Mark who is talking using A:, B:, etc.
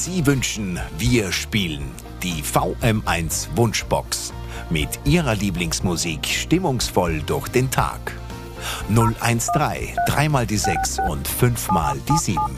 A: Sie wünschen, wir spielen. Die VM1 Wunschbox. Mit Ihrer Lieblingsmusik stimmungsvoll durch den Tag. 013 3 mal die 6 und 5 mal die 7.